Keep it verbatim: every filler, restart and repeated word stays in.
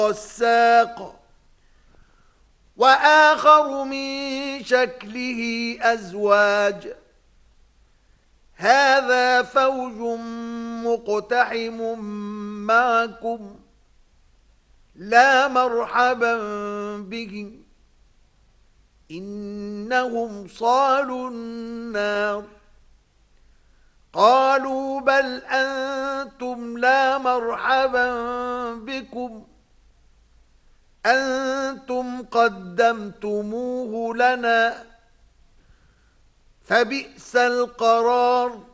والساق وآخر من شكله أزواج هذا فوج مقتحم معكم لا مرحبا بهم إنهم صالوا النار قالوا بل أنتم لا مرحبا بكم أنتم قدمتموه لنا فبئس القرار